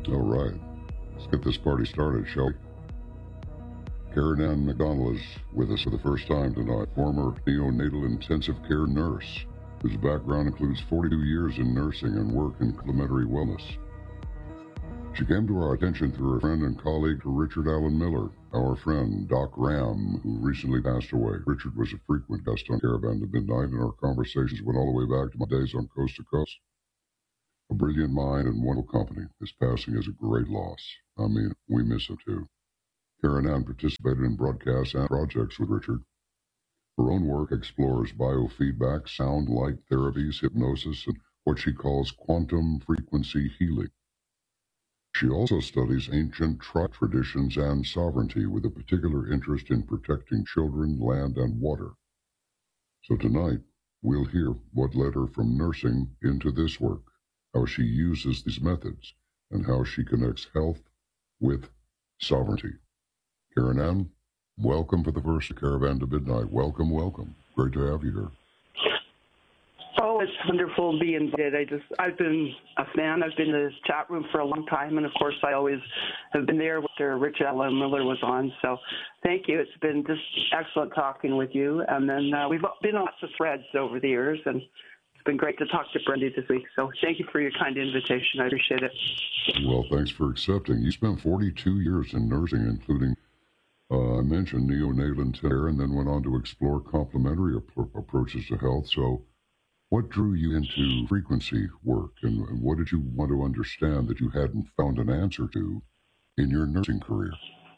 All right, let's get this party started, shall we? Karen Ann McDonald is with us for the first time tonight, former neonatal intensive care nurse, whose background includes 42 years in nursing and work in complementary wellness. She came to our attention through her friend and colleague Richard Allen Miller, our friend Doc Ram, who recently passed away. Richard was a frequent guest on Caravan to Midnight, and our conversations went all the way back to my days on Coast to Coast. A brilliant mind and wonderful company. His passing is a great loss. I mean, we miss him too. Karen Ann participated in broadcasts and projects with Richard. Her own work explores biofeedback, sound, light therapies, hypnosis, and what she calls quantum frequency healing. She also studies ancient tribe traditions and sovereignty with a particular interest in protecting children, land, and water. So tonight, we'll hear what led her from nursing into this work, how she uses these methods, and how she connects health with sovereignty. Karen Ann, welcome for the first Caravan to Midnight. Welcome, welcome. Great to have you here. Oh, it's wonderful to be invited. I've been a fan. I've been in this chat room for a long time, and of course, I always have been there after Rich Allen Miller was on. So, thank you. It's been just excellent talking with you. And then we've been on lots of threads over the years, and it's been great to talk to Brendy this week. So, thank you for your kind invitation. I appreciate it. Well, thanks for accepting. You spent 42 years in nursing, including I mentioned neonatal care, and then went on to explore complementary approaches to health. So, what drew you into frequency work, and what did you want to understand that you hadn't found an answer to in your nursing career?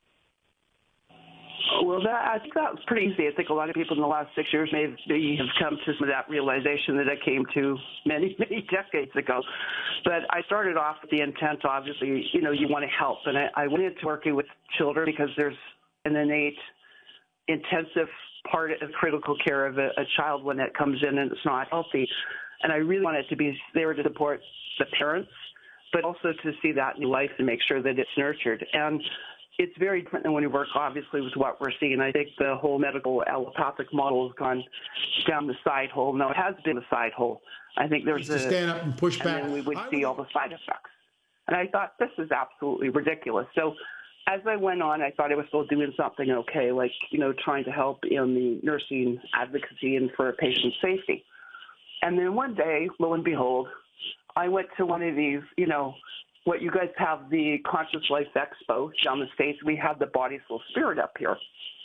Well, I think that was pretty easy. I think a lot of people in the last 6 years may have come to some of that realization that I came to many, many decades ago. But I started off with the intent, obviously, you want to help. And I went into working with children because there's an innate intensive part of critical care of a child when it comes in and it's not healthy. And I really wanted to be there to support the parents, but also to see that new life and make sure that it's nurtured. And it's very different than when you work, obviously, with what we're seeing. I think the whole medical allopathic model has gone down the side hole. No, it has been a side hole. I think there's to stand up and push back. And then we would see all the side effects. And I thought, this is absolutely ridiculous. So as I went on, I thought I was still doing something okay, like, trying to help in the nursing advocacy and for patient safety. And then one day, lo and behold, I went to one of these, what you guys have, the Conscious Life Expo down the States. We have the Body, Soul, Spirit up here.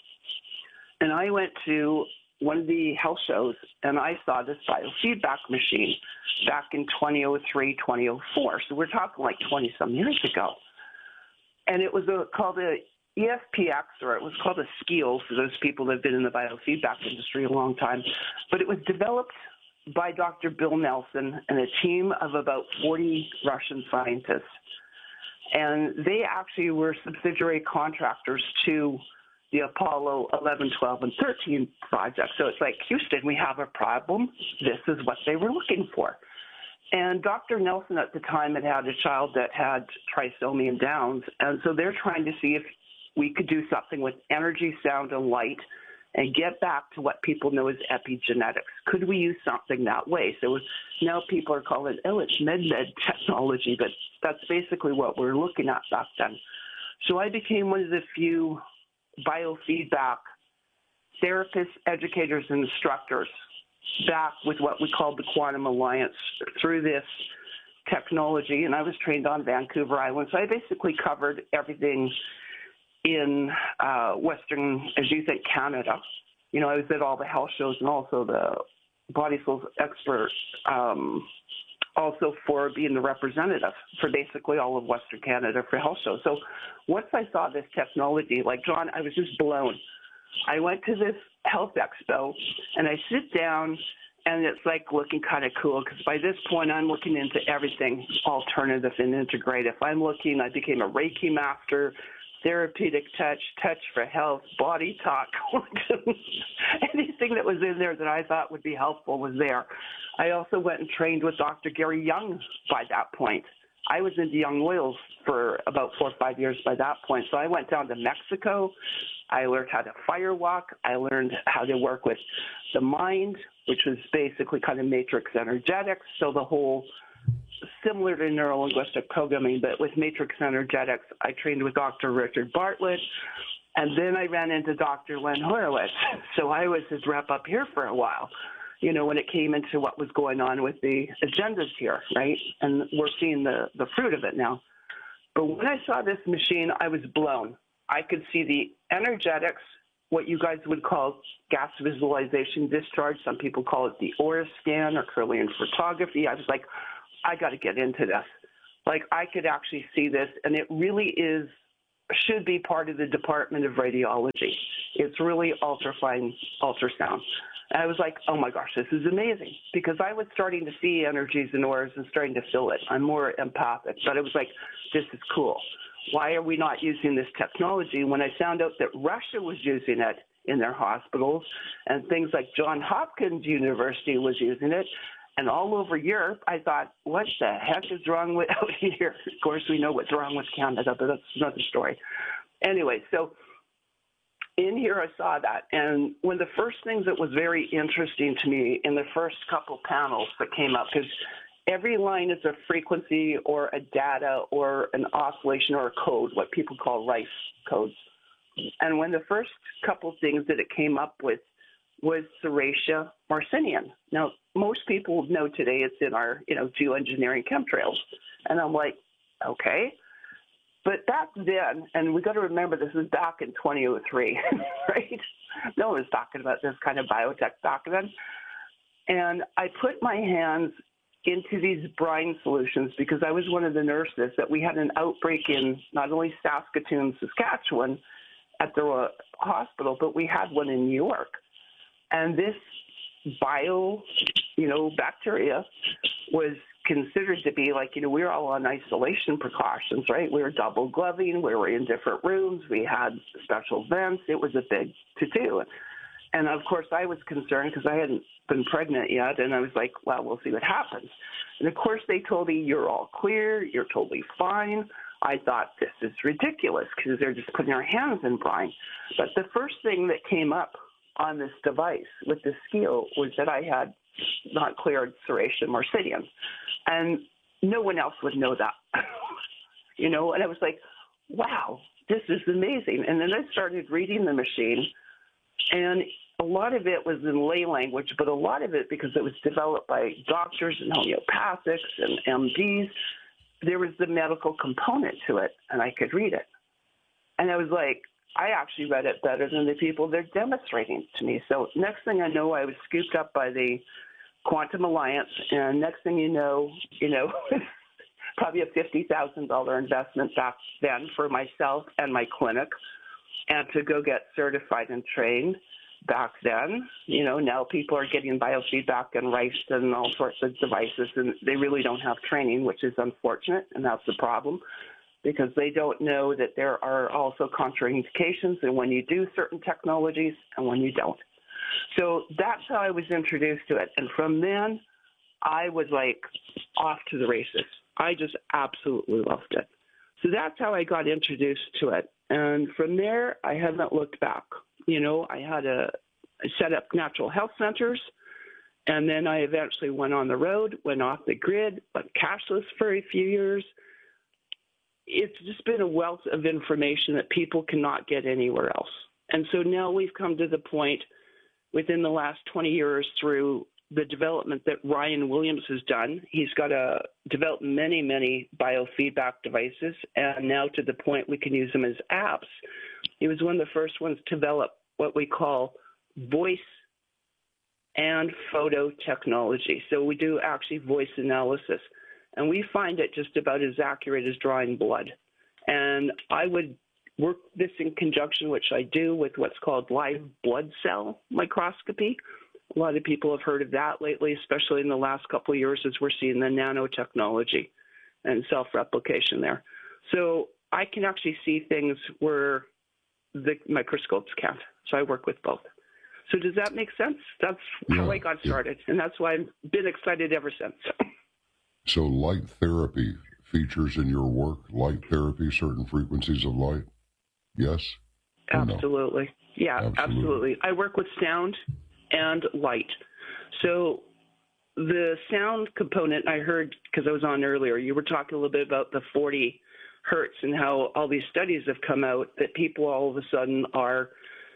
And I went to one of the health shows, and I saw this biofeedback machine back in 2003, 2004. So we're talking like 20-some years ago. And it was called a EFPX, or it was called a SKIL for those people that have been in the biofeedback industry a long time. But it was developed by Dr. Bill Nelson and a team of about 40 Russian scientists. And they actually were subsidiary contractors to the Apollo 11, 12, and 13 project. So it's like, Houston, we have a problem. This is what they were looking for. And Dr. Nelson at the time had a child that had trisomy and Downs, and so they're trying to see if we could do something with energy, sound, and light and get back to what people know as epigenetics. Could we use something that way? So now people are calling it, it's med technology, but that's basically what we're looking at back then. So I became one of the few biofeedback therapists, educators, and instructors back with what we called the Quantum Alliance through this technology. And I was trained on Vancouver Island. So I basically covered everything in Western, as you think, Canada. I was at all the health shows and also the Body Soul expert, also for being the representative for basically all of Western Canada for health shows. So once I saw this technology, like John, I was just blown. I went to this health expo, and I sit down, and it's like looking kind of cool because by this point I'm looking into everything alternative and integrative. I became a Reiki master, therapeutic touch for health, body talk. Anything that was in there that I thought would be helpful was there. I also went and trained with Dr. Gary Young by that point. I was into young oils for about 4 or 5 years by that point. So I went down to Mexico. I learned how to firewalk. I learned how to work with the mind, which was basically kind of matrix energetics. So the whole similar to neurolinguistic programming, but with matrix energetics. I trained with Dr. Richard Bartlett, and then I ran into Dr. Len Horowitz. So I was his rep up here for a while, when it came into what was going on with the agendas here, right? And we're seeing the fruit of it now. But when I saw this machine, I was blown. I could see the energetics, what you guys would call gas visualization discharge. Some people call it the aura scan or Kirlian photography. I was like, I got to get into this. Like, I could actually see this, and it really should be part of the Department of Radiology. It's really ultrafine ultrasound. And I was like, oh my gosh, this is amazing, because I was starting to see energies and auras and starting to feel it. I'm more empathic, but it was like, this is cool. Why are we not using this technology? When I found out that Russia was using it in their hospitals, and things like Johns Hopkins University was using it, and all over Europe, I thought, what the heck is wrong with out here? Of course, we know what's wrong with Canada, but that's another story. Anyway, so in here I saw that, and one of the first things that was very interesting to me in the first couple panels that came up, because every line is a frequency or a data or an oscillation or a code, what people call Rife codes. And one of the first couple things that it came up with was Serratia marcinium. Now, most people know today it's in our, geoengineering chemtrails. And I'm like, okay. But back then, and we got to remember this was back in 2003, right? No one was talking about this kind of biotech back then. And I put my hands into these brine solutions because I was one of the nurses that we had an outbreak in not only Saskatoon, Saskatchewan at the hospital, but we had one in New York. And this bacteria was considered to be like, we were all on isolation precautions, right? We were double gloving. We were in different rooms. We had special vents. It was a big to-do. And, of course, I was concerned because I hadn't been pregnant yet. And I was like, well, we'll see what happens. And, of course, they told me, you're all clear. You're totally fine. I thought, this is ridiculous because they're just putting their hands in brine. But the first thing that came up on this device with the scale was that I had not cleared Serratia marcinium. And no one else would know that, and I was like, wow, this is amazing. And then I started reading the machine, and a lot of it was in lay language, but a lot of it, because it was developed by doctors and homeopathics and MDs, there was the medical component to it, and I could read it. And I was like, I actually read it better than the people they're demonstrating to me. So next thing I know, I was scooped up by the Quantum Alliance, and next thing you know, probably a $50,000 investment back then for myself and my clinic, and to go get certified and trained back then. Now people are getting biofeedback and RICE and all sorts of devices, and they really don't have training, which is unfortunate, and that's the problem, because they don't know that there are also contraindications and when you do certain technologies and when you don't. So that's how I was introduced to it. And from then, I was like off to the races. I just absolutely loved it. So that's how I got introduced to it. And from there, I haven't looked back. I set up natural health centers, and then I eventually went on the road, went off the grid, went cashless for a few years. It's just been a wealth of information that people cannot get anywhere else. And so now we've come to the point within the last 20 years through the development that Ryan Williams has done. He's developed many, many biofeedback devices, and now to the point we can use them as apps. He was one of the first ones to develop what we call voice and photo technology. So we do actually voice analysis, and we find it just about as accurate as drawing blood. And I would work this in conjunction, which I do, with what's called live blood cell microscopy. A lot of people have heard of that lately, especially in the last couple of years as we're seeing the nanotechnology and self-replication there. So I can actually see things where the microscopes can't. So I work with both. So does that make sense? That's how I got started, and that's why I've been excited ever since. So light therapy features in your work, light therapy, certain frequencies of light? Yes? Absolutely. No? Yeah, absolutely. I work with sound and light. So the sound component I heard, because I was on earlier, you were talking a little bit about the 40 hertz and how all these studies have come out that people all of a sudden are,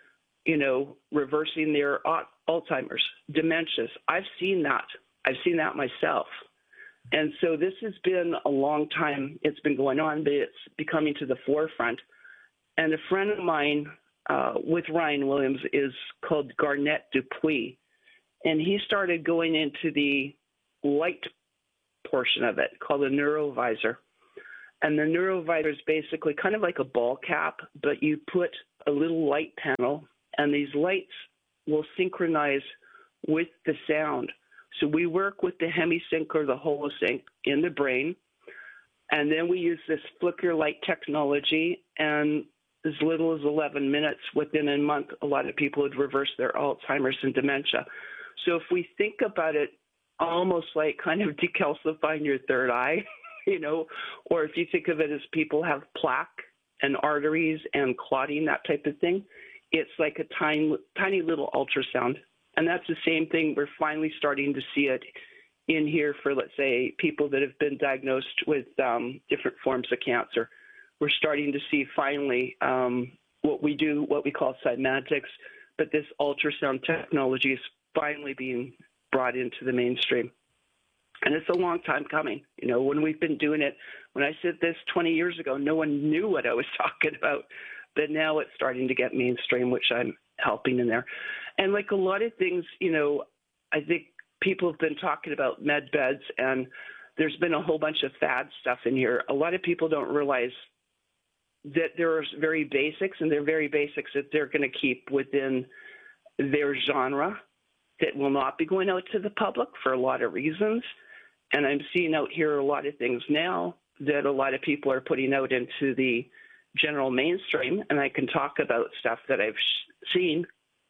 reversing their Alzheimer's, dementias. I've seen that. I've seen that myself. And so this has been a long time. It's been going on, but it's becoming to the forefront. And a friend of mine with Ryan Williams is called Garnett Dupuis. And he started going into the light portion of it called a neurovisor. And the neurovisor is basically kind of like a ball cap, but you put a little light panel, and these lights will synchronize with the sound. So we work with the HemiSync or the HoloSync in the brain, and then we use this flicker light technology, and as little as 11 minutes, within a month, a lot of people would reverse their Alzheimer's and dementia. So if we think about it almost like kind of decalcifying your third eye, or if you think of it as people have plaque and arteries and clotting, that type of thing, it's like a tiny little ultrasound. And that's the same thing. We're finally starting to see it in here for, let's say, people that have been diagnosed with different forms of cancer. We're starting to see finally what we call cymatics, but this ultrasound technology is finally being brought into the mainstream. And it's a long time coming. When we've been doing it, when I said this 20 years ago, no one knew what I was talking about. But now it's starting to get mainstream, which I'm helping in there. And like a lot of things, I think people have been talking about med beds, and there's been a whole bunch of fad stuff in here. A lot of people don't realize that there's very basics, and they're very basics that they're going to keep within their genre that will not be going out to the public for a lot of reasons. And I'm seeing out here a lot of things now that a lot of people are putting out into the general mainstream, and I can talk about stuff that I've seen,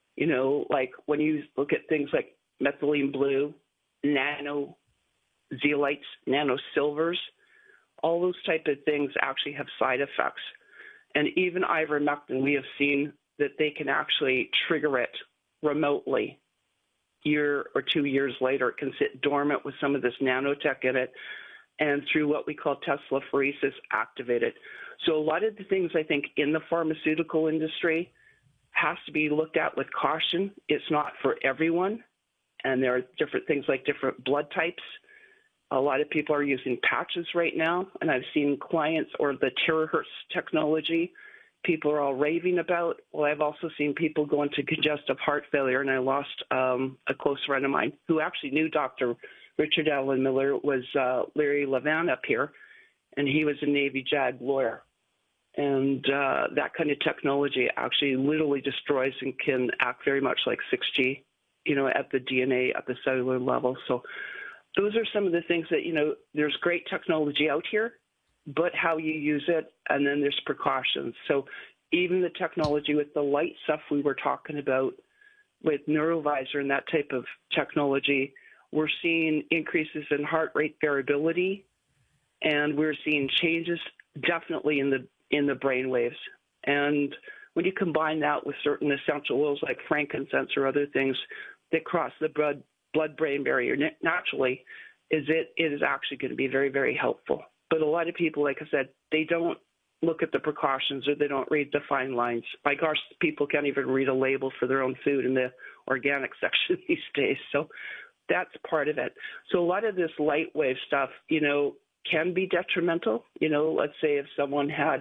like when you look at things like methylene blue, nano zeolites, nano silvers, all those type of things actually have side effects. And even ivermectin, we have seen that they can actually trigger it remotely. Year or 2 years later, it can sit dormant with some of this nanotech in it, and through what we call Tesla phoresis, activate it. So a lot of the things I think in the pharmaceutical industry has to be looked at with caution. It's not for everyone, and there are different things like different blood types. A lot of people are using patches right now, and I've seen clients, or the terahertz technology, people are all raving about. Well, I've also seen people go into congestive heart failure, and I lost a close friend of mine who actually knew Dr. Richard Allen Miller, was Larry Levan up here, and he was a Navy JAG lawyer. And that kind of technology actually literally destroys and can act very much like 6G, at the DNA, at the cellular level. So those are some of the things that, there's great technology out here, but how you use it, and then there's precautions. So even the technology with the light stuff we were talking about with Neurovisor and that type of technology, we're seeing increases in heart rate variability, and we're seeing changes definitely in the brain waves. And when you combine that with certain essential oils like frankincense or other things that cross the blood-brain barrier naturally, it is actually going to be very, very helpful. But a lot of people, like I said, they don't look at the precautions, or they don't read the fine lines. My gosh, people can't even read a label for their own food in the organic section these days. So that's part of it. So a lot of this light wave stuff, can be detrimental. Let's say if someone had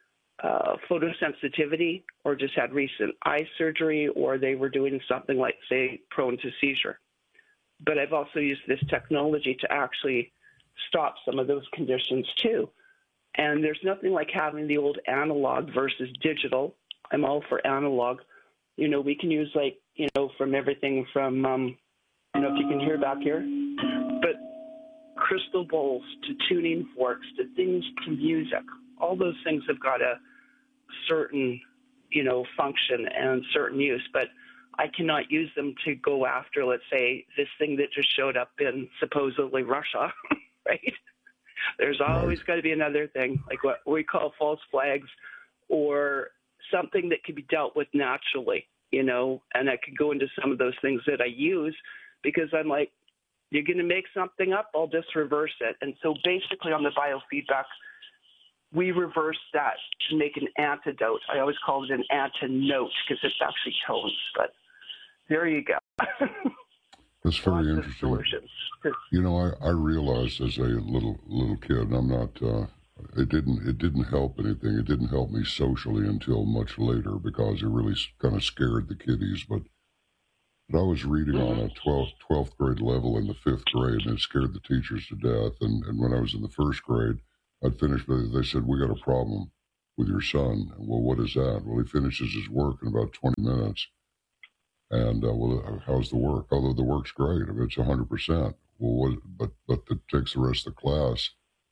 photosensitivity, or just had recent eye surgery, or they were doing something like, say, prone to seizure. But I've also used this technology to actually stop some of those conditions too. And there's nothing like having the old analog versus digital. I'm all for analog. We can use from everything from, if you can hear back here, but crystal bowls to tuning forks to things to music. All those things have got a certain, function and certain use, but I cannot use them to go after, let's say, this thing that just showed up in supposedly Russia, right? There's always got to be another thing, like what we call false flags, or something that can be dealt with naturally, and I could go into some of those things that I use, because I'm like, You're going to make something up, I'll just reverse it. And so basically on the biofeedback, we reverse that to make an antidote. I always call it an antinote because it's actually tones, but there you go. That's very interesting. You know, I realized as a little kid, I'm not. It didn't help anything. It didn't help me socially until much later because it really kind of scared the kiddies. But I was reading on a 12th grade level in the 5th grade, and it scared the teachers to death. And when I was in the 1st grade, I'd finished. They said, "We got a problem with your son." Well, what is that? Well, he finishes his work in about 20 minutes. And well, how's the work? Although the work's great, I mean, it's 100%. Well, but it takes the rest of the class,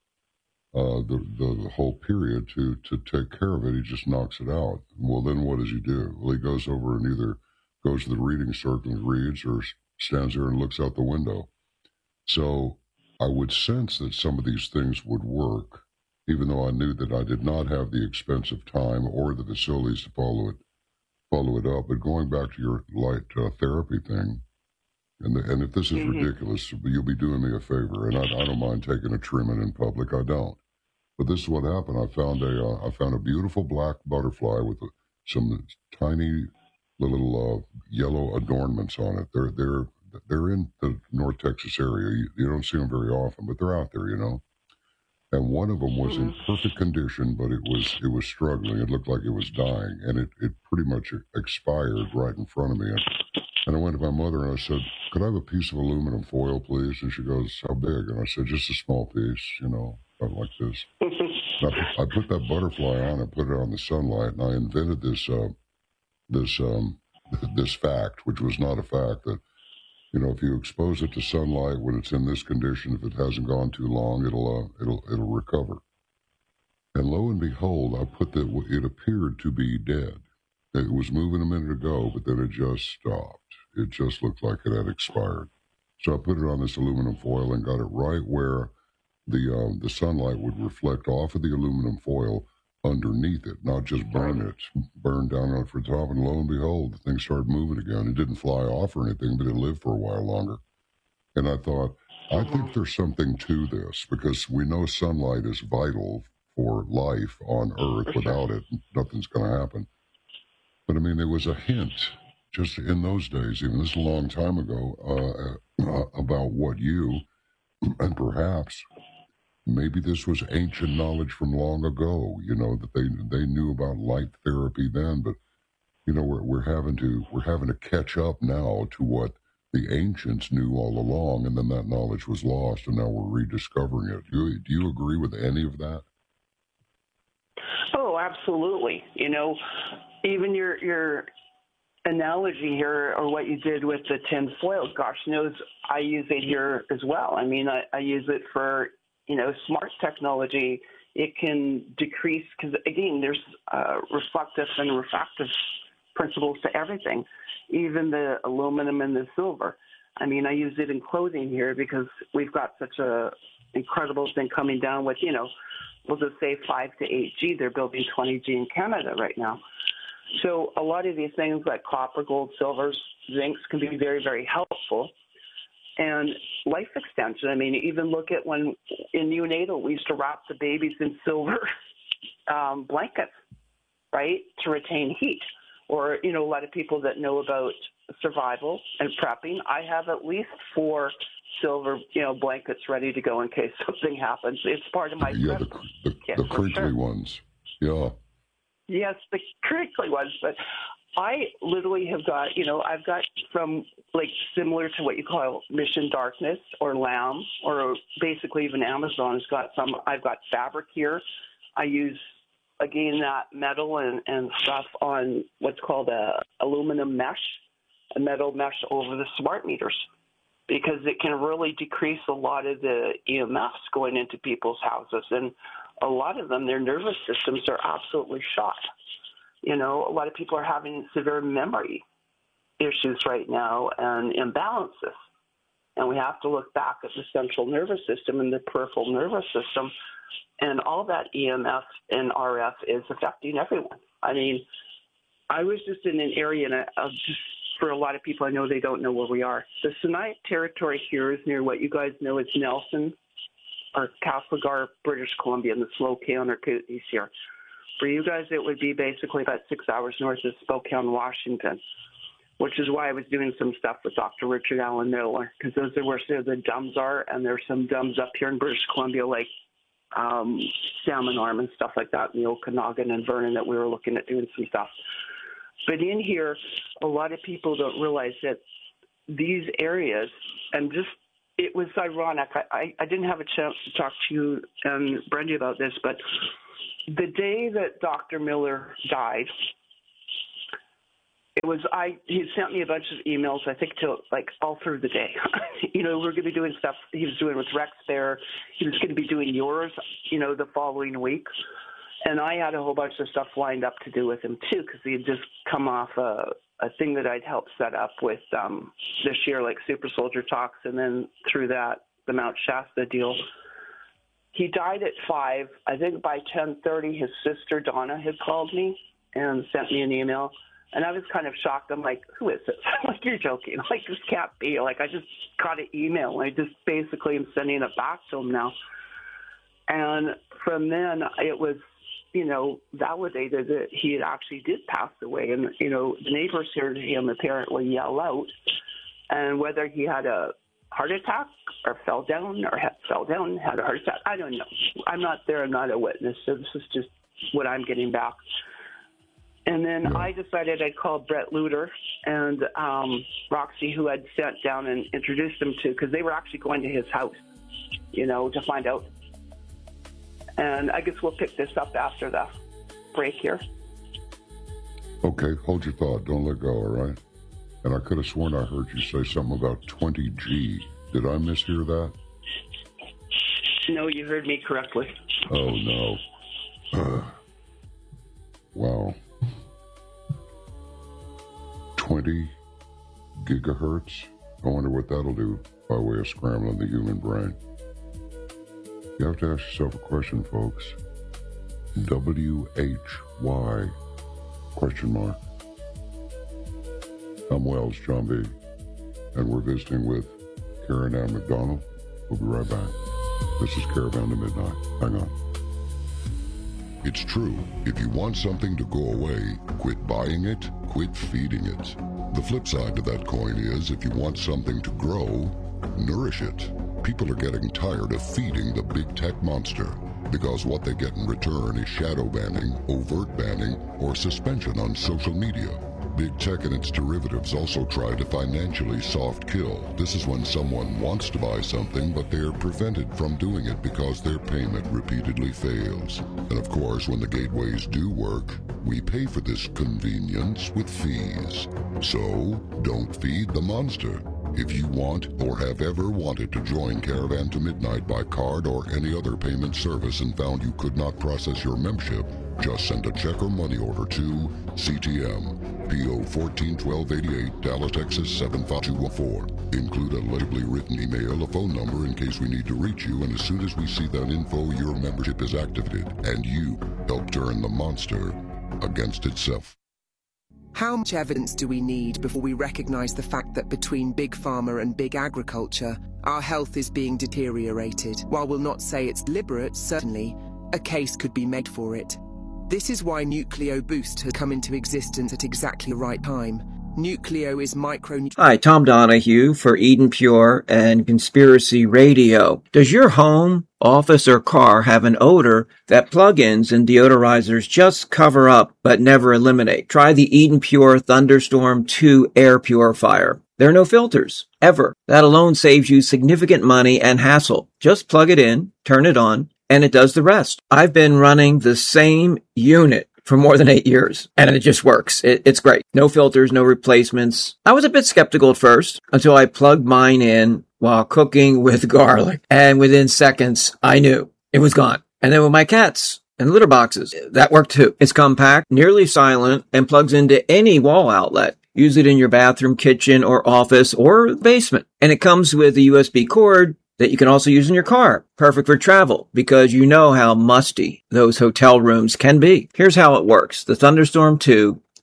the whole period to take care of it. He just knocks it out. Well, then what does he do? Well, he goes over and either goes to the reading circle and reads, or stands there and looks out the window. So I would sense that some of these things would work, even though I knew that I did not have the expensive time or the facilities to follow it up. But going back to your light therapy thing, and if this is ridiculous, you'll be doing me a favor, and I don't mind taking a trimming in public. I don't. But this is what happened. I found a beautiful black butterfly with some tiny little yellow adornments on it. They're in the North Texas area. You don't see them very often, but they're out there, you know. And one of them was in perfect condition, but it was struggling. It looked like it was dying, and it pretty much expired right in front of me. And I went to my mother and I said, "Could I have a piece of aluminum foil, please?" And she goes, "How big?" And I said, "Just a small piece, you know, about like this." I put that butterfly on and put it on the sunlight, and I invented this fact, which was not a fact, that, you know, if you expose it to sunlight when it's in this condition, if it hasn't gone too long, it'll recover. And lo and behold, I put that it appeared to be dead. It was moving a minute ago, but then it just stopped. It just looked like it had expired. So I put it on this aluminum foil and got it right where the sunlight would reflect off of the aluminum foil underneath it, not just burn down on it for top. And lo and behold, the thing started moving again. It didn't fly off or anything, but it lived for a while longer. And I thought, I think there's something to this, because we know sunlight is vital for life on Earth. Without it, nothing's going to happen. But I mean, there was a hint just in those days, even this is a long time ago, about what you, and perhaps maybe this was ancient knowledge from long ago, you know, that they knew about light therapy then, but, you know, we're having to catch up now to what the ancients knew all along, and then that knowledge was lost, and now we're rediscovering it. Do you agree with any of that? Oh, absolutely. You know, even your analogy here, or what you did with the tin foil, gosh knows I use it here as well. I mean, I use it for, you know, smart technology. It can decrease, because again, there's reflective and refractive principles to everything, even the aluminum and the silver. I mean, I use it in clothing here because we've got such a incredible thing coming down with, you know, we'll just say 5 to 8G. They're building 20G in Canada right now. So a lot of these things like copper, gold, silvers, zincs can be very, very helpful. And life extension, I mean, even look at when in neonatal, we used to wrap the babies in silver blankets, right, to retain heat. Or, you know, a lot of people that know about survival and prepping, I have at least 4 silver, you know, blankets ready to go in case something happens. It's part of my the crinkly ones. Yeah. Yes, the crinkly ones. But I literally have got, you know, I've got from like similar to what you call Mission Darkness or Lamb, or basically even Amazon has got some. I've got fabric here. I use, again, that metal and stuff on what's called a aluminum mesh, a metal mesh over the smart meters, because it can really decrease a lot of the EMFs going into people's houses. And a lot of them, their nervous systems are absolutely shot. You know, a lot of people are having severe memory issues right now and imbalances. And we have to look back at the central nervous system and the peripheral nervous system. And all that EMF and RF is affecting everyone. I mean, I was just in an area, and I'll just for a lot of people, I know they don't know where we are. The Sinai territory here is near what you guys know as Nelson or Castlegar, British Columbia, and the Spokane or Kootenays here. For you guys, it would be basically about 6 hours north of Spokane, Washington, which is why I was doing some stuff with Dr. Richard Allen Miller, because those are where some of the DUMBs are, and there's some DUMBs up here in British Columbia, like Salmon Arm and stuff like that, in the Okanagan and Vernon, that we were looking at doing some stuff. But in here, a lot of people don't realize that these areas, and just, it was ironic. I didn't have a chance to talk to you and Brenda about this, but the day that Dr. Miller died, he sent me a bunch of emails, I think, till like all through the day. We're going to be doing stuff he was doing with Rex there. He was going to be doing yours, the following week. And I had a whole bunch of stuff lined up to do with him, too, because he had just come off a thing that I'd helped set up with this year, like Super Soldier Talks, and then through that, the Mount Shasta deal. He died at 5. I think by 10:30, his sister, Donna, had called me and sent me an email. And I was kind of shocked. I'm like, who is this? I'm like, you're joking. Like, this can't be. Like, I just got an email. And I just basically am sending it back to him now. And from then, it was, validated that he had actually did pass away. And, the neighbors heard him apparently yell out. And whether he had a heart attack or fell down, had a heart attack, I don't know. I'm not there. I'm not a witness. So this is just what I'm getting back. And then I decided I'd call Brett Luter and Roxy, who I'd sent down and introduced them to, because they were actually going to his house, to find out. And I guess we'll pick this up after the break here. Okay, hold your thought. Don't let go, all right? And I could have sworn I heard you say something about 20G. Did I mishear that? No, you heard me correctly. Oh, no. Wow. 20 gigahertz? I wonder what that'll do by way of scrambling the human brain. You have to ask yourself a question, folks. WHY? Question mark. I'm Wells, John B., and we're visiting with Karen Ann McDonald. We'll be right back. This is Caravan to Midnight. Hang on. It's true. If you want something to go away, quit buying it, quit feeding it. The flip side to that coin is, if you want something to grow, nourish it. People are getting tired of feeding the big tech monster, because what they get in return is shadow banning, overt banning, or suspension on social media. Big tech and its derivatives also try to financially soft kill. This is when someone wants to buy something, but they're prevented from doing it because their payment repeatedly fails. And of course, when the gateways do work, we pay for this convenience with fees. So, don't feed the monster. If you want or have ever wanted to join Caravan to Midnight by card or any other payment service and found you could not process your membership, just send a check or money order to CTM, P.O. 141288, Dallas, Texas 75204. Include a legibly written email, a phone number in case we need to reach you, and as soon as we see that info, your membership is activated, and you help turn the monster against itself. How much evidence do we need before we recognize the fact that between Big Pharma and Big Agriculture, our health is being deteriorated? While we'll not say it's deliberate, certainly, a case could be made for it. This is why Nucleo Boost has come into existence at exactly the right time. Nucleo is Hi, Tom Donahue for Eden Pure and Conspiracy Radio. Does your home, office, or car have an odor that plug-ins and deodorizers just cover up but never eliminate? Try the Eden Pure Thunderstorm 2 air purifier. There are no filters, ever. That alone saves you significant money and hassle. Just plug it in, turn it on, and it does the rest. I've been running the same unit for more than 8 years, and it just works. It's great. No filters, no replacements. I was a bit skeptical at first until I plugged mine in while cooking with garlic, and within seconds, I knew it was gone. And then with my cats and litter boxes, that worked too. It's compact, nearly silent, and plugs into any wall outlet. Use it in your bathroom, kitchen, or office, or basement. And it comes with a USB cord that you can also use in your car. Perfect for travel, because you know how musty those hotel rooms can be. Here's how it works. The Thunderstorm 2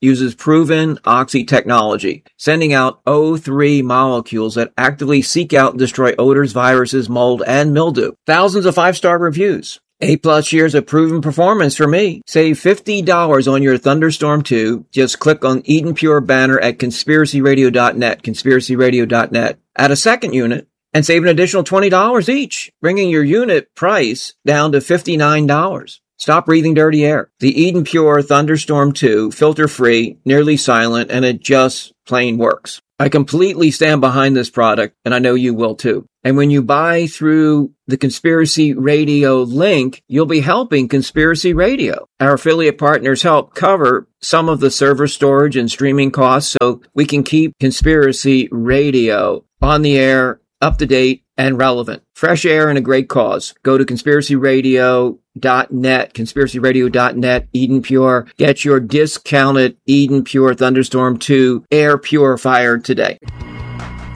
uses proven Oxy technology, sending out O3 molecules that actively seek out and destroy odors, viruses, mold, and mildew. Thousands of 5-star reviews. 8+ years of proven performance for me. Save $50 on your Thunderstorm 2. Just click on Eden Pure banner at conspiracyradio.net, conspiracyradio.net. Add a second unit and save an additional $20 each, bringing your unit price down to $59. Stop breathing dirty air. The Eden Pure Thunderstorm 2, filter-free, nearly silent, and it just plain works. I completely stand behind this product, and I know you will too. And when you buy through the Conspiracy Radio link, you'll be helping Conspiracy Radio. Our affiliate partners help cover some of the server storage and streaming costs so we can keep Conspiracy Radio on the air, up to date, and relevant. Fresh air and a great cause. Go to conspiracyradio.net, conspiracyradio.net, Eden Pure. Get your discounted Eden Pure Thunderstorm 2 air purifier today.